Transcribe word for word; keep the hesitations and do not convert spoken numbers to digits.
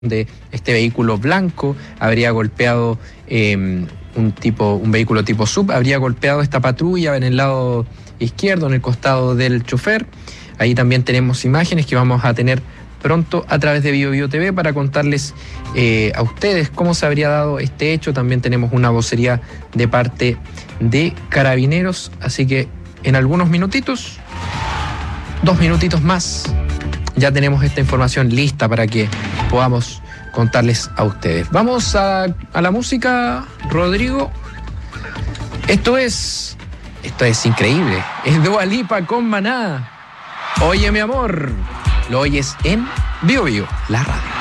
de este vehículo blanco habría golpeado eh, un tipo, un vehículo tipo sub, habría golpeado esta patrulla en el lado izquierdo, en el costado del chofer. Ahí también tenemos imágenes que vamos a tener pronto a través de Bio Bio T V para contarles eh, a ustedes cómo se habría dado este hecho. También tenemos una vocería de parte de Carabineros, así que en algunos minutitos, dos minutitos más, ya tenemos esta información lista para que podamos contarles a ustedes. Vamos a, a la música, Rodrigo. Esto es, esto es increíble. Es Dua Lipa con Maná. Oye, mi amor, lo oyes en Bio Bio, la radio.